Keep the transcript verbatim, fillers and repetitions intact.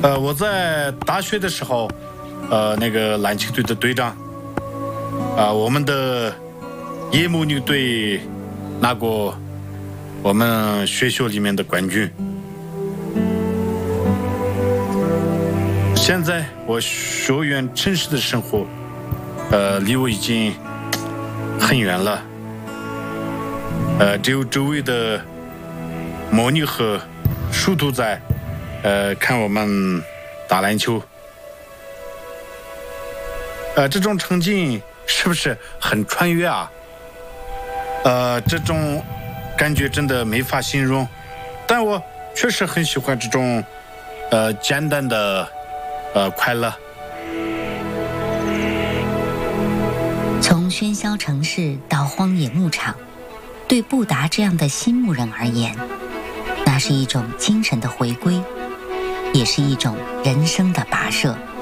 呃，我在大学的时候，呃，那个篮球队的队长，啊、呃，我们的野母女队拿过我们学校里面的冠军。现在我校园城市的生活，呃，离我已经很远了。呃，只有周围的魔女和树兔在，呃，看我们打篮球。呃，这种场景是不是很穿越啊？呃，这种感觉真的没法形容，但我确实很喜欢这种呃简单的呃快乐。 从喧嚣城市到荒野牧场，对布达这样的新牧人而言，那是一种精神的回归，也是一种人生的跋涉。